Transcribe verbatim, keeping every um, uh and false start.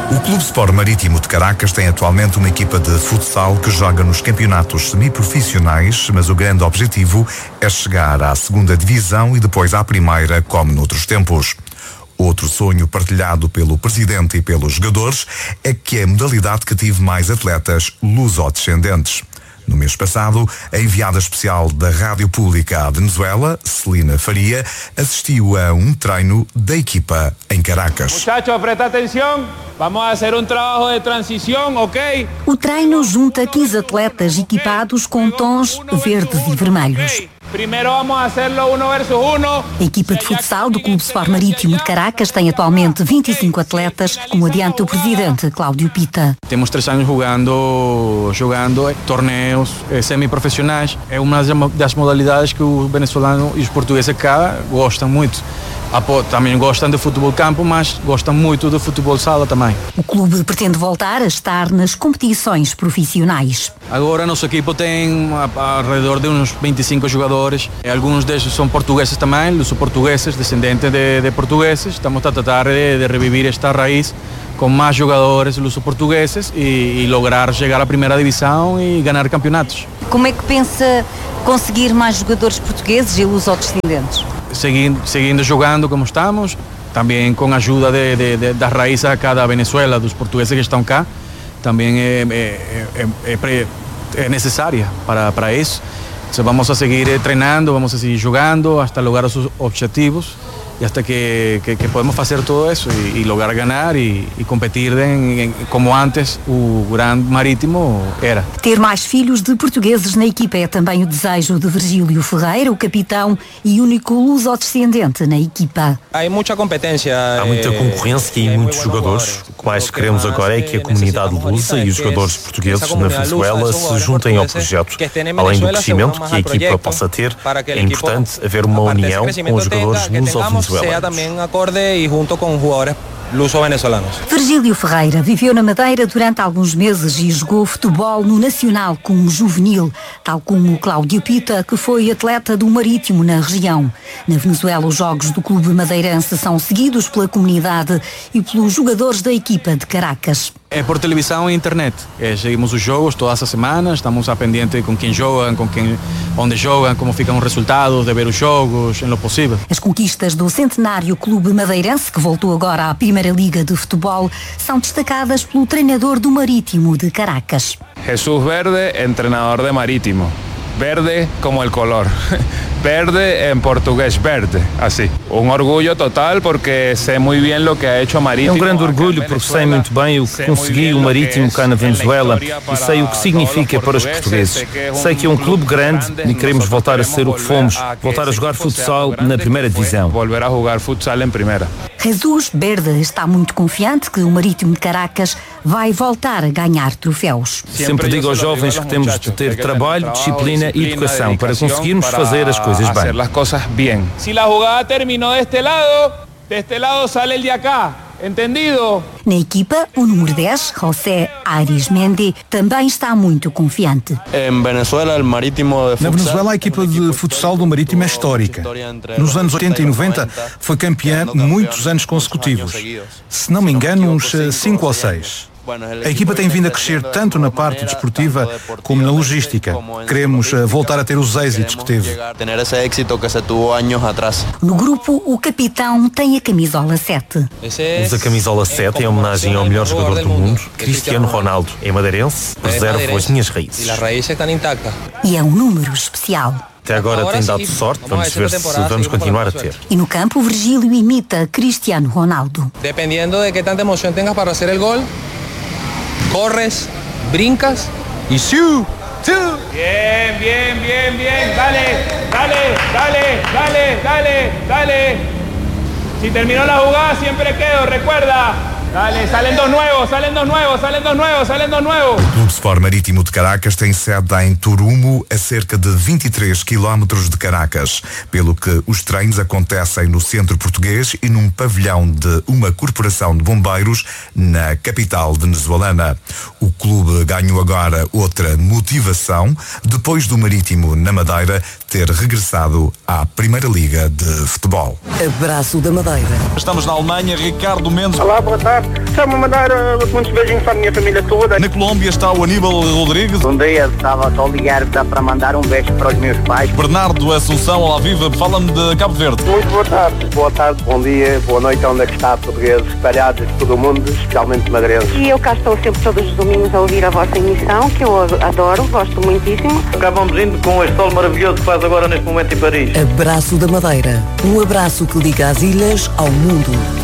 O Clube Sport Marítimo de Caracas tem atualmente uma equipa de futsal que joga nos campeonatos semiprofissionais, mas o grande objetivo é chegar à segunda divisão e depois à primeira, como noutros tempos. Outro sonho partilhado pelo presidente e pelos jogadores é que é a modalidade que tive mais atletas lusodescendentes. No mês passado, a enviada especial da Rádio Pública à Venezuela, Celina Faria, assistiu a um treino da equipa em Caracas. Muchachos, presta atenção. Vamos fazer um trabalho de transição, ok? O treino junta quinze atletas equipados com tons verdes e vermelhos. Primeiro vamos fazê-lo um versus um. A equipa de futsal do Clube Sport Marítimo de Caracas tem atualmente vinte e cinco atletas, como adianta o presidente Cláudio Pita. Temos três anos jogando, jogando torneios semiprofissionais. É uma das modalidades que os venezuelanos e os portugueses cá gostam muito. Também gostam de futebol campo, mas gostam muito de futebol sala também. O clube pretende voltar a estar nas competições profissionais. Agora nosso equipo tem ao redor de uns vinte e cinco jogadores. Alguns desses são portugueses também, os portugueses, descendentes de, de portugueses. Estamos a tratar de, de revivir esta raiz com mais jogadores luso-portugueses e, e lograr chegar à primeira divisão e ganhar campeonatos. Como é que pensa conseguir mais jogadores portugueses e luso-descendentes? Seguindo, seguindo jogando como estamos, também com a ajuda de, de, de, das raízes acá da Venezuela, dos portugueses que estão cá, também é, é, é, é, é necessária para, para isso. Então, vamos a seguir treinando, vamos a seguir jogando até lograr os objetivos e até que, que, que podemos fazer tudo isso e, e lograr ganhar e, e competir em, em, como antes o Grande Marítimo era. Ter mais filhos de portugueses na equipa é também o desejo de Virgílio Ferreira, o capitão e único luso-descendente na equipa. Há muita competência. Há muita concorrência e muitos jogadores. O que mais queremos agora é que a comunidade lusa e os jogadores portugueses na Venezuela se juntem ao projeto. Além do crescimento que a equipa possa ter, é importante haver uma união com os jogadores luso-venezuelanos. Sea também acorde e junto com jogadores luso-venezuelanos. Virgílio Ferreira viveu na Madeira durante alguns meses e jogou futebol no Nacional como juvenil, tal como Cláudio Pita, que foi atleta do Marítimo na região. Na Venezuela, os jogos do clube madeirense são seguidos pela comunidade e pelos jogadores da equipa de Caracas. É por televisão e internet. É, seguimos os jogos todas as semanas, estamos a pendiente com quem jogam, com quem, onde jogam, como ficam os resultados, de ver os jogos, em lo possível. As conquistas do centenário clube madeirense, que voltou agora à Primeira Liga de Futebol, são destacadas pelo treinador do Marítimo de Caracas. Jesús Verde, treinador de Marítimo. Verde como el color. Verde en portugués, verde, assim. Um orgulho total porque sei muito bem o que ha hecho Marítimo. É um grande orgulho porque sei muito bem o que conseguiu o Marítimo cá na Venezuela e sei o que significa para os portugueses. Sei que é um clube grande e queremos voltar a ser o que fomos, voltar a jogar futsal na primeira divisão. Volver a jogar futsal em primeira. Jesus Verde está muito confiante que o Marítimo de Caracas vai voltar a ganhar troféus. Sempre digo aos jovens que temos de ter trabalho, disciplina e educação para conseguirmos fazer as coisas bem. Se a jogada terminou deste lado, deste lado sale el de acá. Entendido? Na equipa, o número dez, José Arismendi, também está muito confiante. Na Venezuela, a equipa de futsal do Marítimo é histórica. Nos anos oitenta e noventa, foi campeã muitos anos consecutivos. Se não me engano, uns cinco ou seis. A equipa tem vindo a crescer tanto na parte desportiva como na logística. Queremos voltar a ter os êxitos que teve. No grupo, o capitão tem a camisola sete. Usa a camisola sete em homenagem ao melhor jogador do mundo, Cristiano Ronaldo. É madeirense, preservo as minhas raízes. E é um número especial. Até agora tem dado sorte, vamos ver se vamos continuar a ter. E no campo, o Virgílio imita Cristiano Ronaldo. Dependendo de que tanta emoção tenhas para fazer o gol, corres, brincas e ¡siu! ¡siu! Bien, bien, bien, bien. Dale, dale, dale, dale, dale, dale. Si terminó la jugada, siempre quedo, recuerda. Dale, salen dos nuevos, salen dos nuevos, salen dos nuevos, salen dos nuevos. O Clube Sport Marítimo de Caracas tem sede em Turumo, a cerca de vinte e três quilómetros de Caracas, pelo que os treinos acontecem no centro português e num pavilhão de uma corporação de bombeiros na capital venezuelana. O clube ganhou agora outra motivação depois do Marítimo na Madeira ter regressado à Primeira Liga de Futebol. Abraço da Madeira. Estamos na Alemanha, Ricardo Mendes. Olá, boa tarde. Só-me mandar uh, muitos beijinhos para a minha família toda. Na Colômbia está o Aníbal Rodrigues. Bom dia, estava só a ligar para mandar um beijo para os meus pais. Bernardo Assunção, olá viva, fala-me de Cabo Verde. Muito boa tarde. Boa tarde, bom dia, boa noite, onde é que está, portugueses espalhados por todo o mundo, especialmente madeirenses. E eu cá estou sempre todos os domingos a ouvir a vossa emissão, que eu adoro, gosto muitíssimo. Acabamos indo com este sol maravilhoso que faz agora neste momento em Paris. Abraço da Madeira, um abraço que liga as ilhas ao mundo.